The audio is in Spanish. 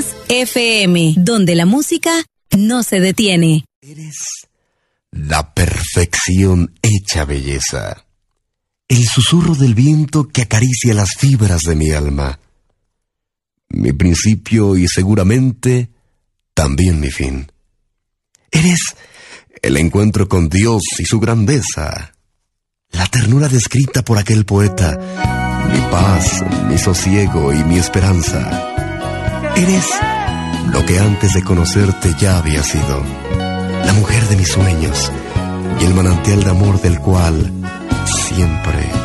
Viernes FM, donde la música no se detiene. Eres la perfección hecha belleza. El susurro del viento que acaricia las fibras de mi alma. Mi principio y seguramente también mi fin. Eres el encuentro con Dios y su grandeza. La ternura descrita por aquel poeta. Mi paz, mi sosiego y mi esperanza. Eres lo que antes de conocerte ya había sido. La mujer de mis sueños y el manantial de amor del cual siempre